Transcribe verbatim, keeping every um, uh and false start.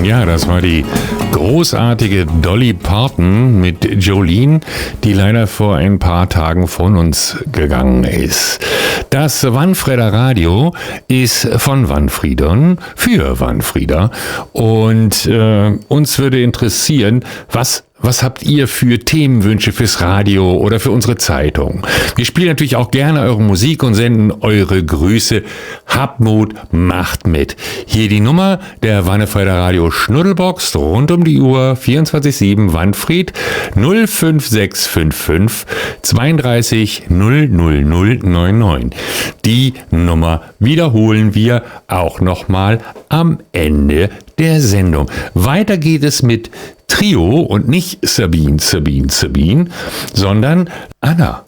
Ja, das war die großartige Dolly Parton mit Jolene, die leider vor ein paar Tagen von uns gegangen ist. Das Wanfrieder Radio ist von Wanfriedern für Wanfrieder und äh, uns würde interessieren, was Was habt ihr für Themenwünsche fürs Radio oder für unsere Zeitung? Wir spielen natürlich auch gerne eure Musik und senden eure Grüße. Habt Mut, macht mit. Hier die Nummer der Wanfrieder Radio Schnuddelbox rund um die Uhr vierundzwanzig sieben Wanfried null fünf sechs fünf fünf zweiunddreißig null null null neunundneunzig. Die Nummer wiederholen wir auch nochmal am Ende der Sendung. Weiter geht es mit Trio und nicht Sabine, Sabine, Sabine, sondern Anna.